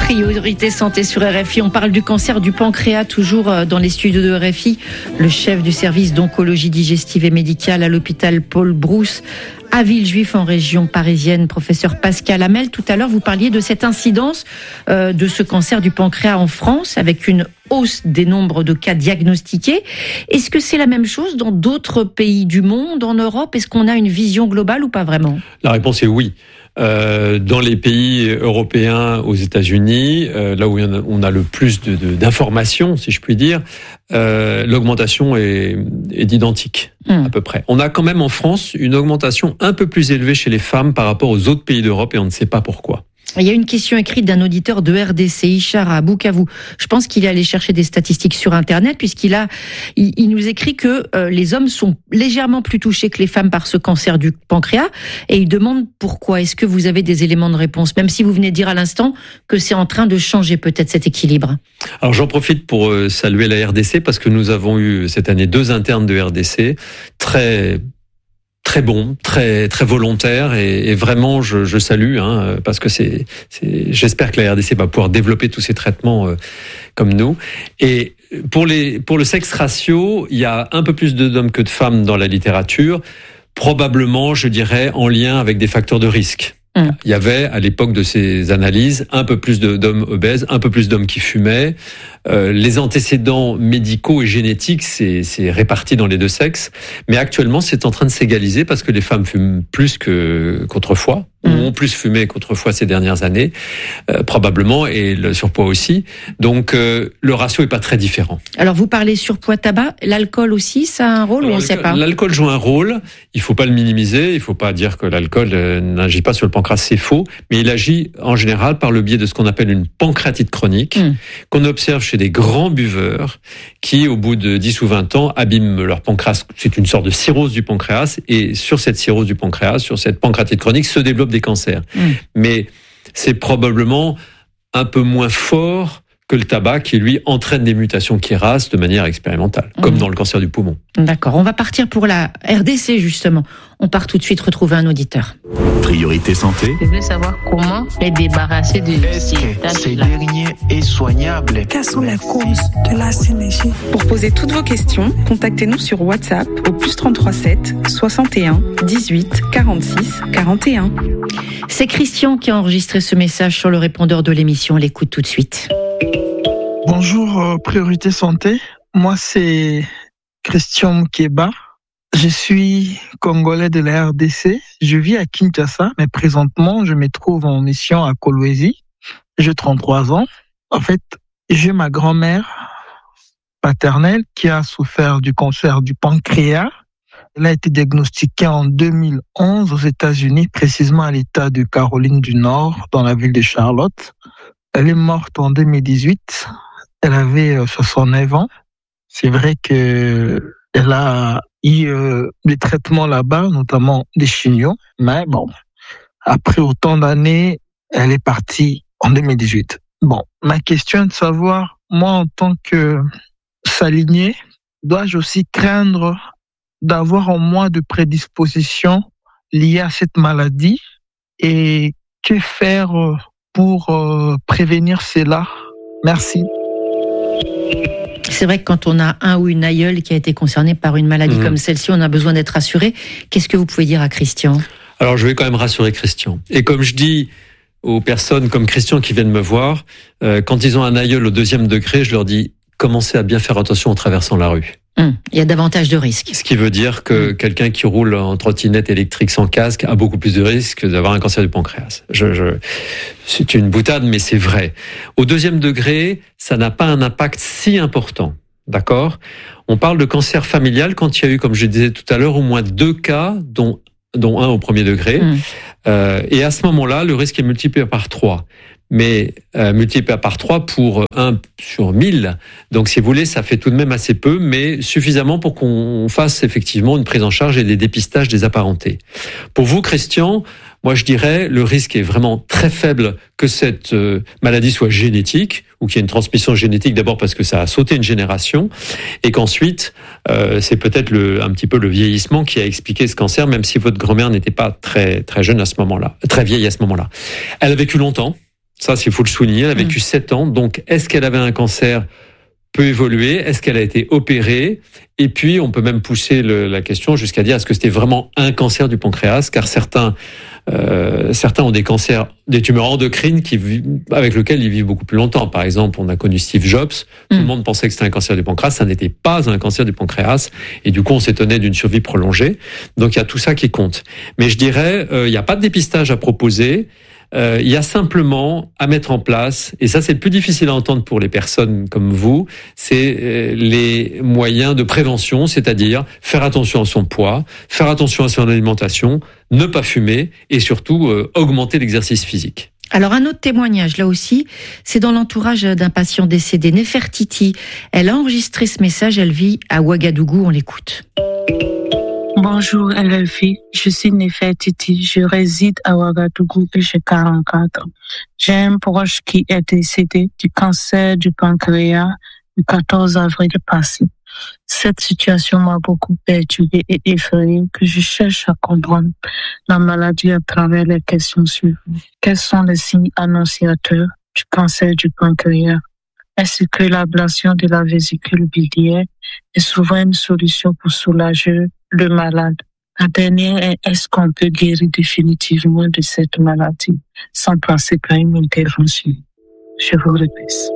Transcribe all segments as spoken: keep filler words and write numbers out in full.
Priorité santé sur R F I. On parle du cancer du pancréas, toujours dans les studios de R F I. Le chef du service d'oncologie digestive et médicale à l'hôpital Paul Brousse à Villejuif en région parisienne, professeur Pascal Hamel. Tout à l'heure, vous parliez de cette incidence euh, de ce cancer du pancréas en France avec une hausse des nombres de cas diagnostiqués. Est-ce que c'est la même chose dans d'autres pays du monde, en Europe? Est-ce qu'on a une vision globale ou pas vraiment? La réponse est oui. Euh, dans les pays européens, aux États-Unis, euh, là où on a le plus de, de, d'informations, si je puis dire, euh, l'augmentation est, est identique, mmh. à peu près. On a quand même en France une augmentation un peu plus élevée chez les femmes par rapport aux autres pays d'Europe et on ne sait pas pourquoi. Il y a une question écrite d'un auditeur de R D C, Ishar à Bukavu. Je pense qu'il est allé chercher des statistiques sur Internet puisqu'il a, il, il nous écrit que euh, les hommes sont légèrement plus touchés que les femmes par ce cancer du pancréas et il demande pourquoi. Est-ce que vous avez des éléments de réponse, même si vous venez de dire à l'instant que c'est en train de changer peut-être cet équilibre? Alors j'en profite pour euh, saluer la R D C parce que nous avons eu cette année deux internes de R D C très très bon, très très volontaire et, et vraiment je, je salue hein, parce que c'est, c'est j'espère que la R D C va pouvoir développer tous ces traitements euh, comme nous. Et pour les pour le sexe ratio, il y a un peu plus d'hommes que de femmes dans la littérature, probablement je dirais en lien avec des facteurs de risque. Mmh. Il y avait, à l'époque de ces analyses, un peu plus de, d'hommes obèses, un peu plus d'hommes qui fumaient. Euh, les antécédents médicaux et génétiques, c'est, c'est réparti dans les deux sexes. Mais actuellement, c'est en train de s'égaliser parce que les femmes fument plus que, qu'autrefois, mmh. ou ont plus fumé qu'autrefois ces dernières années, euh, probablement, et le surpoids aussi. Donc, euh, le ratio est pas très différent. Alors, vous parlez surpoids tabac, l'alcool aussi, ça a un rôle Alors, ou on ne sait pas? L'alcool joue un rôle. Il faut pas le minimiser. Il faut pas dire que l'alcool euh, n'agit pas sur le pancréas, c'est faux. Mais il agit en général par le biais de ce qu'on appelle une pancréatite chronique, mmh. qu'on observe chez des grands buveurs qui, au bout de dix ou vingt ans, abîment leur pancréas. C'est une sorte de cirrhose du pancréas. Et sur cette cirrhose du pancréas, sur cette pancréatite chronique, se développent des cancers. Mmh. Mais c'est probablement un peu moins fort que le tabac qui, lui, entraîne des mutations K R A S de manière expérimentale, mmh. comme dans le cancer du poumon. D'accord. On va partir pour la R D C, justement. On part tout de suite retrouver un auditeur. Priorité santé. Je veux savoir comment les débarrasser de Est-ce que ces derniers est soignable? Quelles sont les causes de la synergie? Pour poser toutes vos questions, contactez-nous sur WhatsApp au plus trente-trois sept soixante et un dix-huit quarante-six quarante et un. C'est Christian qui a enregistré ce message sur le répondeur de l'émission. On l'écoute tout de suite. Bonjour, euh, Priorité Santé. Moi, c'est Christian Mkeba. Je suis congolais de la R D C. Je vis à Kinshasa, mais présentement, je me trouve en mission à Kolwezi. J'ai trente-trois ans. En fait, j'ai ma grand-mère paternelle qui a souffert du cancer du pancréas. Elle a été diagnostiquée en deux mille onze aux États-Unis, précisément à l'État de Caroline du Nord, dans la ville de Charlotte. Elle est morte en deux mille dix-huit. Elle avait soixante-neuf ans. C'est vrai que elle a eu euh, des traitements là-bas, notamment des chimios. Mais bon, après autant d'années, elle est partie en deux mille dix-huit. Bon, ma question est de savoir, moi en tant que saligné, dois-je aussi craindre d'avoir en moi de prédispositions liées à cette maladie? Et que faire pour euh, prévenir cela? Merci. C'est vrai que quand on a un ou une aïeule qui a été concernée par une maladie mmh. comme celle-ci, on a besoin d'être rassuré. Qu'est-ce que vous pouvez dire à Christian? Alors, je vais quand même rassurer Christian. Et comme je dis aux personnes comme Christian qui viennent me voir, euh, quand ils ont un aïeul au deuxième degré, je leur dis, commencez à bien faire attention en traversant la rue. Mmh. Il y a davantage de risques. Ce qui veut dire que mmh. quelqu'un qui roule en trottinette électrique sans casque a beaucoup plus de risques d'avoir un cancer du pancréas. Je, je, c'est une boutade, mais c'est vrai. Au deuxième degré, ça n'a pas un impact si important. D'accord ? On parle de cancer familial quand il y a eu, comme je disais tout à l'heure, au moins deux cas, dont, dont un au premier degré. Mmh. Euh, et à ce moment-là, le risque est multiplié par trois. Mais euh, multiplié par trois pour un sur mille. Donc, si vous voulez, ça fait tout de même assez peu, mais suffisamment pour qu'on fasse effectivement une prise en charge et des dépistages des apparentés. Pour vous, Christian, moi je dirais le risque est vraiment très faible que cette euh, maladie soit génétique ou qu'il y ait une transmission génétique, d'abord parce que ça a sauté une génération, et qu'ensuite euh, c'est peut-être le, un petit peu le vieillissement qui a expliqué ce cancer, même si votre grand-mère n'était pas très très jeune à ce moment-là, très vieille à ce moment-là. Elle a vécu longtemps. Ça, il faut le souligner. Elle a vécu Mmh. sept ans. Donc, est-ce qu'elle avait un cancer peut évoluer? Est-ce qu'elle a été opérée? Et puis, on peut même pousser le, la question jusqu'à dire est-ce que c'était vraiment un cancer du pancréas? Car certains, euh, certains ont des cancers, des tumeurs endocrines qui, avec lesquelles ils vivent beaucoup plus longtemps. Par exemple, on a connu Steve Jobs. Tout mmh. le monde pensait que c'était un cancer du pancréas. Ça n'était pas un cancer du pancréas. Et du coup, on s'étonnait d'une survie prolongée. Donc, il y a tout ça qui compte. Mais je dirais, euh, il n'y a pas de dépistage à proposer. Euh, il y a simplement à mettre en place, et ça c'est le plus difficile à entendre pour les personnes comme vous, c'est euh, les moyens de prévention, c'est-à-dire faire attention à son poids, faire attention à son alimentation, ne pas fumer et surtout euh, augmenter l'exercice physique. Alors un autre témoignage, là aussi, c'est dans l'entourage d'un patient décédé, Nefertiti. Elle a enregistré ce message, elle vit à Ouagadougou, on l'écoute. Bonjour L F I, je suis Nefertiti, je réside à Ouagadougou et j'ai quarante-quatre ans. J'ai un proche qui est décédé du cancer du pancréas le quatorze avril passé. Cette situation m'a beaucoup perturbée et effrayée que je cherche à comprendre la maladie à travers les questions suivantes. Quels sont les signes annonciateurs du cancer du pancréas? Est-ce que l'ablation de la vésicule biliaire est souvent une solution pour soulager le malade? La dernière est, est-ce qu'on peut guérir définitivement de cette maladie sans passer par une intervention? Je vous remercie.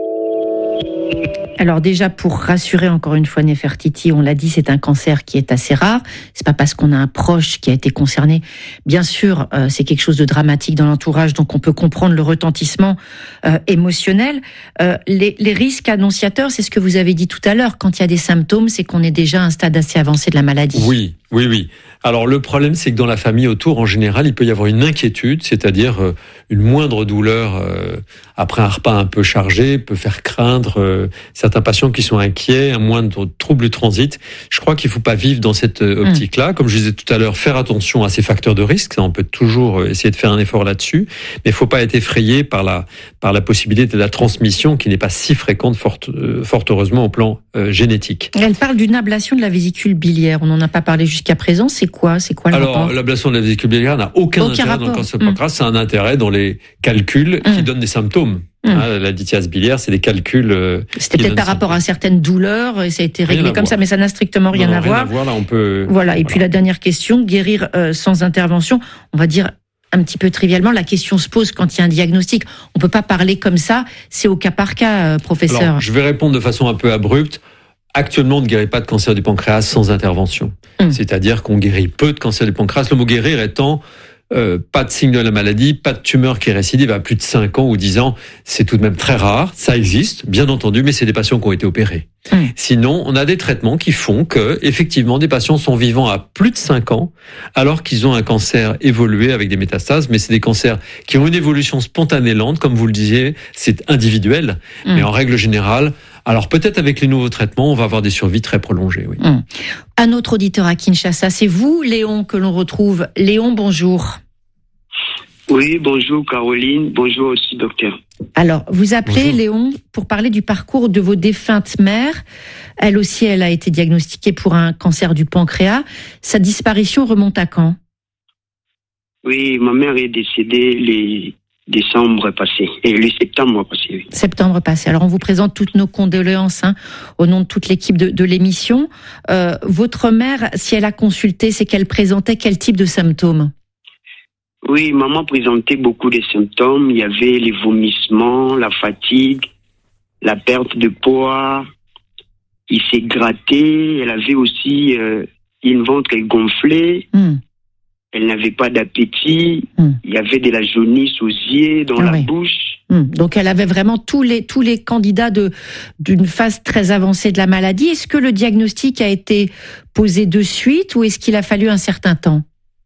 Alors déjà, pour rassurer encore une fois Nefertiti, on l'a dit, c'est un cancer qui est assez rare. C'est pas parce qu'on a un proche qui a été concerné. Bien sûr, euh, c'est quelque chose de dramatique dans l'entourage, donc on peut comprendre le retentissement euh, émotionnel. Euh, les, les risques annonciateurs, c'est ce que vous avez dit tout à l'heure. Quand il y a des symptômes, c'est qu'on est déjà à un stade assez avancé de la maladie. Oui, oui, oui. Alors le problème, c'est que dans la famille autour, en général, il peut y avoir une inquiétude, c'est-à-dire euh, une moindre douleur euh, après un repas un peu chargé peut faire craindre euh, certains patients qui sont inquiets, un moindre trouble du transit. Je crois qu'il ne faut pas vivre dans cette euh, optique-là. Comme je disais tout à l'heure, faire attention à ces facteurs de risque. Ça, on peut toujours essayer de faire un effort là-dessus, mais il ne faut pas être effrayé par la par la possibilité de la transmission qui n'est pas si fréquente, fort, euh, fort heureusement au plan euh, génétique. Elle parle d'une ablation de la vésicule biliaire. On n'en a pas parlé jusqu'à présent. C'est quoi, c'est quoi le Alors, rapport? L'ablation de la vésicule biliaire n'a aucun, aucun intérêt rapport. Dans le cancer du pancréas. Mmh. C'est un intérêt dans les calculs mmh. qui donnent des symptômes. Mmh. Hein, la dithyase biliaire, c'est des calculs. Euh, C'était peut-être par rapport à certaines douleurs et ça a été réglé comme voir. ça, mais ça n'a strictement rien, non, non, à, rien voir. à voir. Là, on peut. Voilà. Et voilà. Puis la dernière question, guérir euh, sans intervention. On va dire un petit peu trivialement, la question se pose quand il y a un diagnostic. On peut pas parler comme ça. C'est au cas par cas, euh, professeur. Alors, je vais répondre de façon un peu abrupte. Actuellement, on ne guérit pas de cancer du pancréas sans intervention. Mmh. C'est-à-dire qu'on guérit peu de cancer du pancréas. Le mot guérir étant euh, pas de signe de la maladie, pas de tumeur qui récidive à plus de cinq ans ou dix ans. C'est tout de même très rare. Ça existe, bien entendu, mais c'est des patients qui ont été opérés. Mmh. Sinon, on a des traitements qui font que, effectivement, des patients sont vivants à plus de cinq ans alors qu'ils ont un cancer évolué avec des métastases, mais c'est des cancers qui ont une évolution spontanée lente, comme vous le disiez, c'est individuel, mmh. mais en règle générale, alors peut-être avec les nouveaux traitements, on va avoir des survies très prolongées. Oui. Mmh. Un autre auditeur à Kinshasa, c'est vous, Léon, que l'on retrouve. Léon, bonjour. Oui, bonjour Caroline, bonjour aussi docteur. Alors, vous appelez bonjour. Léon pour parler du parcours de vos défuntes mères. Elle aussi, elle a été diagnostiquée pour un cancer du pancréas. Sa disparition remonte à quand? Oui, ma mère est décédée les décembre passé, et le septembre passé. Oui. Septembre passé. Alors, on vous présente toutes nos condoléances hein, au nom de toute l'équipe de, de l'émission. Euh, votre mère, si elle a consulté, c'est qu'elle présentait quel type de symptômes? Oui, maman présentait beaucoup de symptômes. Il y avait les vomissements, la fatigue, la perte de poids. Il s'est gratté. Elle avait aussi euh, une ventre gonflée. Mm. Elle n'avait pas d'appétit. Mm. Il y avait de la jaunisse aux yeux, dans ah la oui. bouche. Mm. Donc elle avait vraiment tous les tous les candidats de d'une phase très avancée de la maladie. Est-ce que le diagnostic a été posé de suite ou est-ce qu'il a fallu un certain temps?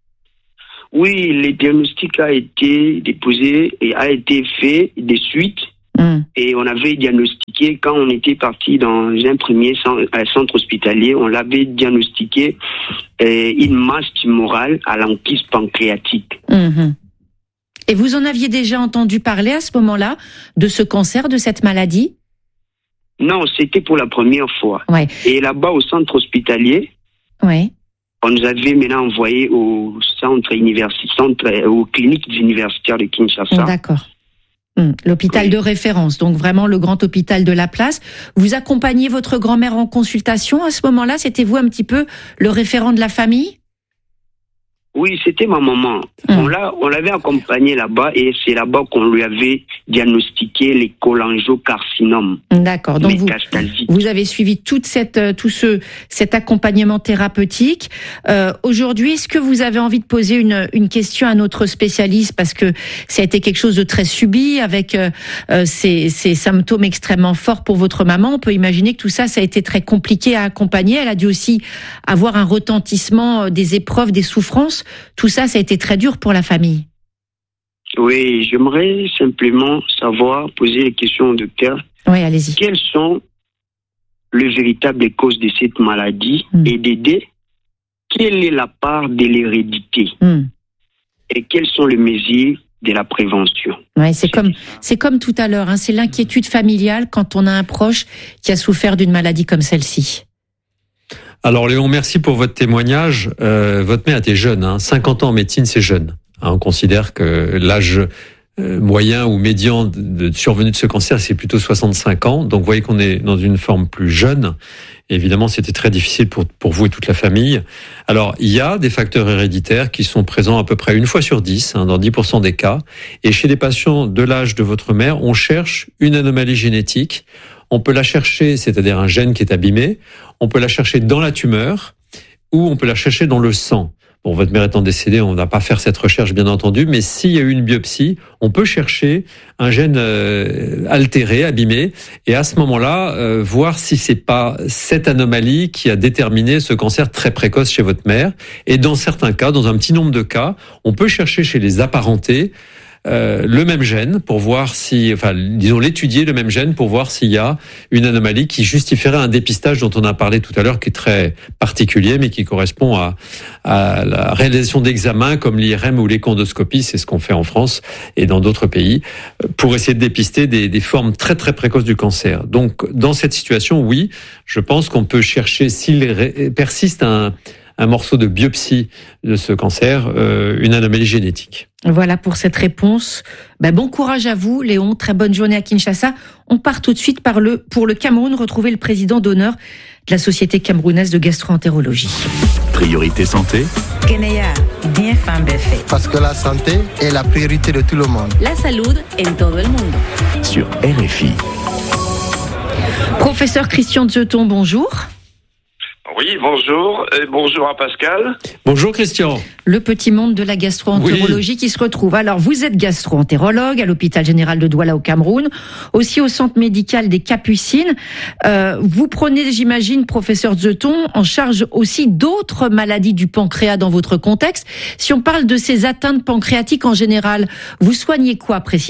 Oui, le diagnostic a été déposé et a été fait de suite. Mm. Et on avait diagnostiqué, quand on était parti dans un premier centre hospitalier, on l'avait diagnostiqué euh, une masse tumorale à l'enquise pancréatique. Mm-hmm. Et vous en aviez déjà entendu parler à ce moment-là de ce cancer, de cette maladie? Non, c'était pour la première fois. Ouais. Et là-bas, au centre hospitalier, ouais. on nous avait maintenant envoyé au centre universitaire, centre, aux cliniques universitaires de Kinshasa. D'accord. Mmh, l'hôpital oui. de référence, donc vraiment le grand hôpital de la place. Vous accompagnez votre grand-mère en consultation à ce moment-là? C'était vous un petit peu le référent de la famille? Oui, c'était ma maman. Mmh. On l'a, on l'avait accompagnée là-bas et c'est là-bas qu'on lui avait diagnostiqué les cholangiocarcinomes. D'accord. Donc vous, vous avez suivi toute cette, tout ce, cet accompagnement thérapeutique. Euh, aujourd'hui, est-ce que vous avez envie de poser une, une question à notre spécialiste parce que ça a été quelque chose de très subi avec euh, ces, ces symptômes extrêmement forts pour votre maman. On peut imaginer que tout ça, ça a été très compliqué à accompagner. Elle a dû aussi avoir un retentissement des épreuves, des souffrances. Tout ça, ça a été très dur pour la famille. Oui, j'aimerais simplement savoir, poser les questions au docteur. Oui, allez-y. Quelles sont les véritables causes de cette maladie mmh. et d'aider? Quelle est la part de l'hérédité mmh. et quelles sont les mesures de la prévention? Ouais, c'est, c'est comme c'est comme tout à l'heure. Hein, c'est l'inquiétude familiale quand on a un proche qui a souffert d'une maladie comme celle-ci. Alors Léon, merci pour votre témoignage. Euh, votre mère était jeune, hein, cinquante ans en médecine, c'est jeune. Hein, on considère que l'âge euh, moyen ou médian de, de survenue de ce cancer, c'est plutôt soixante-cinq ans. Donc vous voyez qu'on est dans une forme plus jeune. Et évidemment, c'était très difficile pour, pour vous et toute la famille. Alors, il y a des facteurs héréditaires qui sont présents à peu près une fois sur dix, hein, dans dix pour cent des cas. Et chez les patients de l'âge de votre mère, on cherche une anomalie génétique. On peut la chercher, c'est-à-dire un gène qui est abîmé. On peut la chercher dans la tumeur ou on peut la chercher dans le sang. Bon, votre mère étant décédée, on ne va pas faire cette recherche, bien entendu, mais s'il y a eu une biopsie, on peut chercher un gène euh, altéré, abîmé, et à ce moment-là, euh, voir si c'est pas cette anomalie qui a déterminé ce cancer très précoce chez votre mère. Et dans certains cas, dans un petit nombre de cas, on peut chercher chez les apparentés Euh, le même gène pour voir si, enfin, disons l'étudier le même gène pour voir s'il y a une anomalie qui justifierait un dépistage dont on a parlé tout à l'heure, qui est très particulier, mais qui correspond à, à la réalisation d'examens comme l'I R M ou l'échondoscopie, c'est ce qu'on fait en France et dans d'autres pays, pour essayer de dépister des, des formes très très précoces du cancer. Donc, dans cette situation, oui, je pense qu'on peut chercher, s'il ré- persiste un un morceau de biopsie de ce cancer, euh, une anomalie génétique. Voilà pour cette réponse. Ben, bon courage à vous, Léon. Très bonne journée à Kinshasa. On part tout de suite par le, pour le Cameroun, retrouver le président d'honneur de la Société camerounaise de gastro-entérologie. Priorité santé. Kenya, bien fan perfect. Parce que la santé est la priorité de tout le monde. La salud en todo el mundo. Sur R F I. Professeur Christian Dzeton, bonjour. Oui, bonjour, et bonjour à Pascal. Bonjour Christian. Le petit monde de la gastro-entérologie oui. qui se retrouve. Alors, vous êtes gastro-entérologue à l'hôpital général de Douala au Cameroun, aussi au centre médical des Capucines. Euh, vous prenez, j'imagine, professeur Dzeton, en charge aussi d'autres maladies du pancréas dans votre contexte. Si on parle de ces atteintes pancréatiques en général, vous soignez quoi précisément ?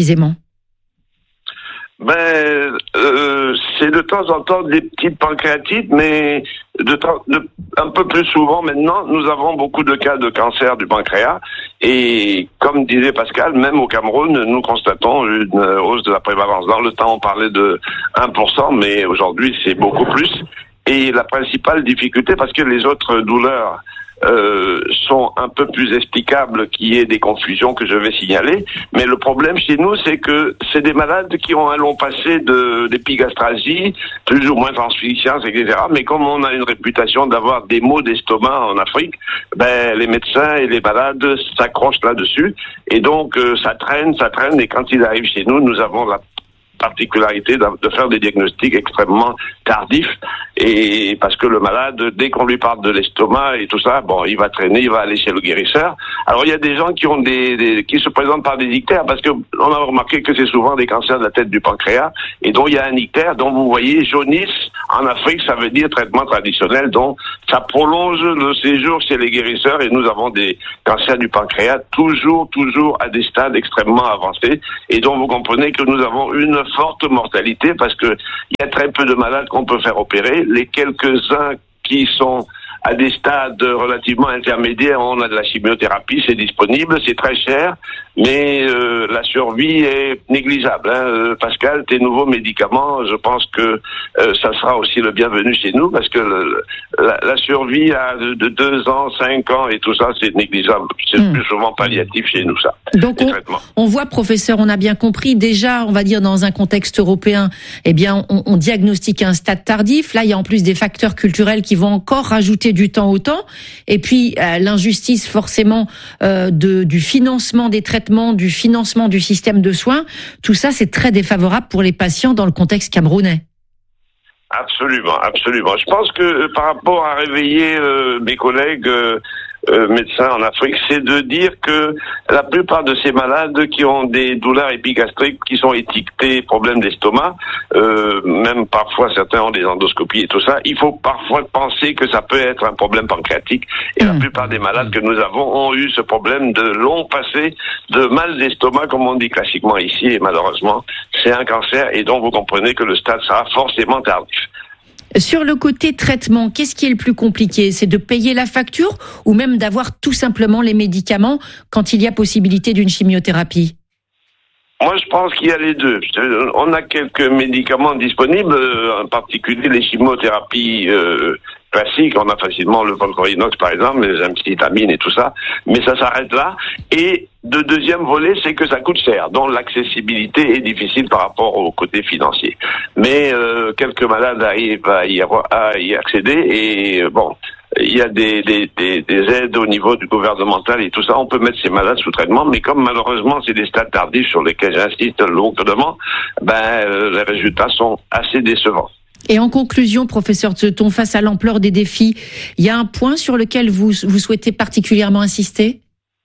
Ben, euh, c'est de temps en temps des petites pancréatites, mais de temps, de, un peu plus souvent maintenant, nous avons beaucoup de cas de cancer du pancréas. Et comme disait Pascal, même au Cameroun, nous constatons une hausse de la prévalence. Dans le temps, on parlait de un pour cent, mais aujourd'hui, c'est beaucoup plus. Et la principale difficulté, parce que les autres douleurs Euh, sont un peu plus explicables, qu'il y ait des confusions que je vais signaler. Mais le problème chez nous, c'est que c'est des malades qui ont un long passé de, d'épigastrasie, plus ou moins transficience, et cetera. Mais comme on a une réputation d'avoir des maux d'estomac en Afrique, ben, les médecins et les malades s'accrochent là-dessus. Et donc, euh, ça traîne, ça traîne. Et quand ils arrivent chez nous, nous avons la particularité de faire des diagnostics extrêmement tardifs, et parce que le malade, dès qu'on lui parle de l'estomac et tout ça, bon, il va traîner, il va aller chez le guérisseur. Alors il y a des gens qui ont des, des qui se présentent par des ictères, parce que on a remarqué que c'est souvent des cancers de la tête du pancréas, et dont il y a un ictère, dont vous voyez jaunisse en Afrique, ça veut dire traitement traditionnel, donc ça prolonge le séjour chez les guérisseurs, et nous avons des cancers du pancréas toujours, toujours à des stades extrêmement avancés, et donc vous comprenez que nous avons une forte mortalité, parce que il y a très peu de malades qu'on peut faire opérer. Les quelques-uns qui sont à des stades relativement intermédiaires, on a de la chimiothérapie, c'est disponible, c'est très cher, mais euh, la survie est négligeable. Hein. Euh, Pascal, tes nouveaux médicaments, je pense que euh, ça sera aussi le bienvenu chez nous, parce que le, la, la survie à de, de deux ans, cinq ans et tout ça, c'est négligeable. C'est mmh. plus souvent palliatif chez nous, ça. Donc on, on voit, professeur, on a bien compris, déjà, on va dire dans un contexte européen, eh bien, on, on diagnostique un stade tardif. Là, il y a en plus des facteurs culturels qui vont encore rajouter du temps au temps. Et puis, euh, l'injustice, forcément, euh, de, du financement des traitements, du financement du système de soins. Tout ça, c'est très défavorable pour les patients dans le contexte camerounais. Absolument, absolument. Je pense que euh, par rapport à réveiller euh, mes collègues euh, euh, médecins en Afrique, c'est de dire que la plupart de ces malades qui ont des douleurs épigastriques, qui sont étiquetés problèmes d'estomac, euh, même parfois certains ont des endoscopies et tout ça, il faut parfois penser que ça peut être un problème pancréatique. Et mmh. la plupart des malades que nous avons ont eu ce problème de long passé de mal d'estomac, comme on dit classiquement ici, et malheureusement, c'est un cancer, et donc vous comprenez que le stade sera forcément tardif. Sur le côté traitement, qu'est-ce qui est le plus compliqué ? C'est de payer la facture ou même d'avoir tout simplement les médicaments quand il y a possibilité d'une chimiothérapie ? Moi, je pense qu'il y a les deux. On a quelques médicaments disponibles, en particulier les chimiothérapies euh, classiques. On a facilement le Volcorinox, par exemple, les amphétamines et tout ça. Mais ça s'arrête là. Et le deuxième volet, c'est que ça coûte cher. Donc, l'accessibilité est difficile par rapport au côté financier. Mais euh, quelques malades arrivent à y, avoir, à y accéder. Et euh, bon, il y a des, des, des, des aides au niveau du gouvernemental et tout ça. On peut mettre ces malades sous traitement, mais comme malheureusement c'est des stades tardifs sur lesquels j'insiste lourdement, ben euh, les résultats sont assez décevants. Et en conclusion, professeur Tseton, face à l'ampleur des défis, il y a un point sur lequel vous, vous souhaitez particulièrement insister ?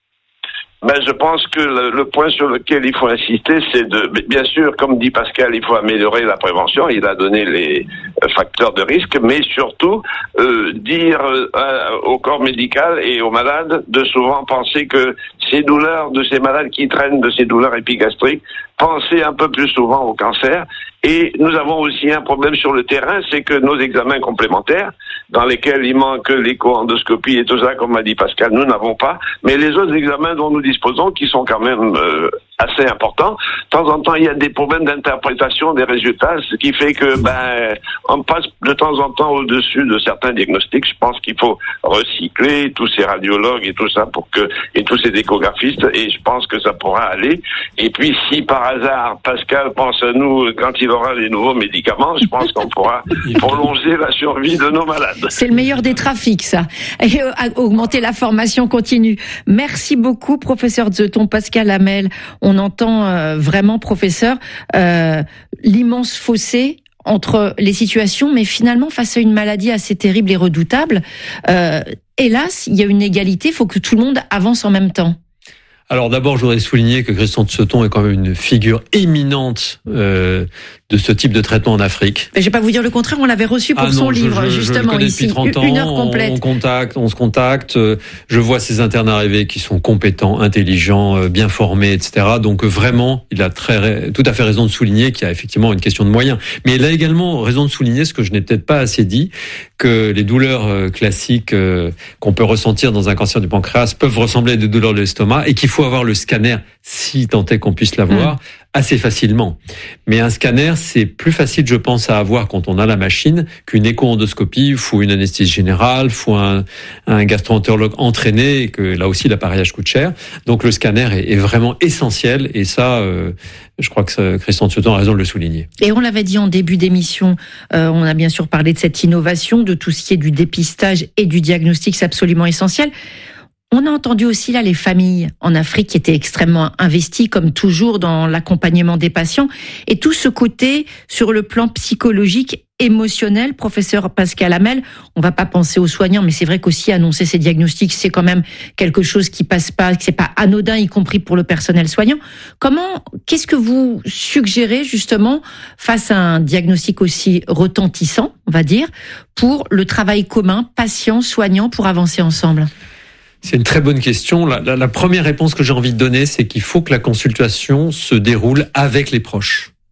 Ben, je pense que le, le point sur lequel il faut insister, c'est de, bien sûr, comme dit Pascal, il faut améliorer la prévention. Il a donné les facteurs de risque, mais surtout euh, dire euh, au corps médical et aux malades de souvent penser que ces douleurs de ces malades qui traînent de ces douleurs épigastriques, penser un peu plus souvent au cancer. Et nous avons aussi un problème sur le terrain, c'est que nos examens complémentaires, dans lesquels il manque l'écho-endoscopie et tout ça, comme m'a dit Pascal, nous n'avons pas. Mais les autres examens dont nous disposons, qui sont quand même euh, assez importants, de temps en temps, il y a des problèmes d'interprétation des résultats, ce qui fait que ben on passe de temps en temps au-dessus de certains diagnostics. Je pense qu'il faut recycler tous ces radiologues et tout ça pour que et tous ces échographistes, et je pense que ça pourra aller. Et puis, si par hasard Pascal pense à nous quand il aura les nouveaux médicaments, je pense qu'on pourra prolonger la survie de nos malades. C'est le meilleur des trafics, ça. Et euh, augmenter la formation continue. Merci beaucoup, professeur Tseton. Pascal Hamel. On entend euh, vraiment, professeur, euh, l'immense fossé entre les situations, mais finalement, face à une maladie assez terrible et redoutable, euh, hélas, il y a une égalité, il faut que tout le monde avance en même temps. Alors d'abord, je voudrais souligner que Christian Tseton est quand même une figure éminente euh, de ce type de traitement en Afrique. Mais je vais pas vous dire le contraire, on l'avait reçu pour ah son non, livre, je, je, justement, je le ici, depuis trente ans, une heure complète. On, contacte, on se contacte, je vois ces internes arrivés qui sont compétents, intelligents, bien formés, et cetera. Donc vraiment, il a très, tout à fait raison de souligner qu'il y a effectivement une question de moyens. Mais il a également raison de souligner ce que je n'ai peut-être pas assez dit, que les douleurs classiques qu'on peut ressentir dans un cancer du pancréas peuvent ressembler à des douleurs de l'estomac et qu'il faut avoir le scanner, si tant est qu'on puisse l'avoir, mmh. assez facilement. Mais un scanner, c'est plus facile, je pense, à avoir quand on a la machine qu'une écho-endoscopie. Il faut une anesthésie générale, il faut un, un gastro-entérologue entraîné, et que là aussi l'appareillage coûte cher. Donc le scanner est, est vraiment essentiel, et ça, euh, je crois que ça, Christian Tseton a raison de le souligner. Et on l'avait dit en début d'émission, euh, on a bien sûr parlé de cette innovation, de tout ce qui est du dépistage et du diagnostic, c'est absolument essentiel. On a entendu aussi là les familles en Afrique qui étaient extrêmement investies, comme toujours, dans l'accompagnement des patients. Et tout ce côté, sur le plan psychologique, émotionnel, professeur Pascal Hamel, on va pas penser aux soignants, mais c'est vrai qu'aussi annoncer ces diagnostics, c'est quand même quelque chose qui passe pas, que c'est pas anodin, y compris pour le personnel soignant. Comment, qu'est-ce que vous suggérez justement face à un diagnostic aussi retentissant, on va dire, pour le travail commun, patient-soignant, pour avancer ensemble ? C'est une très bonne question. La, la, la première réponse que j'ai envie de donner, c'est qu'il faut que la consultation se déroule avec les proches.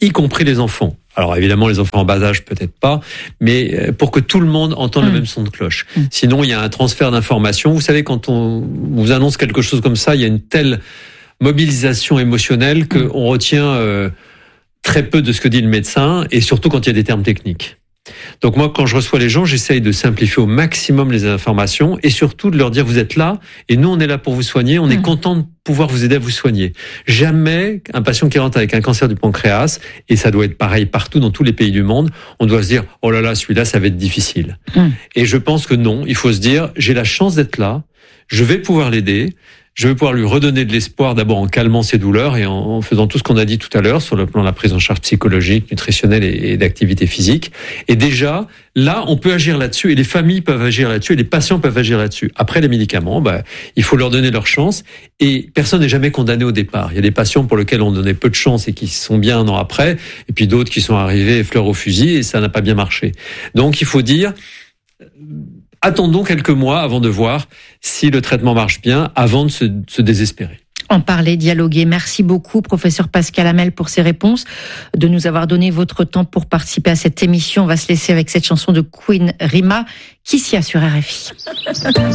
y compris les enfants. Alors évidemment, les enfants en bas âge, peut-être pas, mais pour que tout le monde entende mmh. le même son de cloche. Mmh. Sinon, il y a un transfert d'informations. Vous savez, quand on vous annonce quelque chose comme ça, il y a une telle mobilisation émotionnelle qu'on mmh. retient euh, très peu de ce que dit le médecin, et surtout quand il y a des termes techniques. Donc moi, quand je reçois les gens, j'essaye de simplifier au maximum les informations et surtout de leur dire vous êtes là et nous on est là pour vous soigner, on mmh. est content de pouvoir vous aider à vous soigner. Jamais un patient qui rentre avec un cancer du pancréas, et ça doit être pareil partout dans tous les pays du monde, on doit se dire oh là là, celui-là ça va être difficile. Mmh. Et je pense que non, il faut se dire j'ai la chance d'être là, je vais pouvoir l'aider. Je vais pouvoir lui redonner de l'espoir, d'abord en calmant ses douleurs et en faisant tout ce qu'on a dit tout à l'heure sur le plan de la prise en charge psychologique, nutritionnelle et d'activité physique. Et déjà, là, on peut agir là-dessus et les familles peuvent agir là-dessus et les patients peuvent agir là-dessus. Après, les médicaments, bah, il faut leur donner leur chance et personne n'est jamais condamné au départ. Il y a des patients pour lesquels on donnait peu de chance et qui sont bien un an après, et puis d'autres qui sont arrivés fleurs au fusil et ça n'a pas bien marché. Donc, il faut dire... Attendons quelques mois avant de voir si le traitement marche bien, avant de se, se désespérer. En parler, dialoguer. Merci beaucoup, professeur Pascal Hamel, pour ces réponses, de nous avoir donné votre temps pour participer à cette émission. On va se laisser avec cette chanson de Queen, Rima, Kissia sur R F I.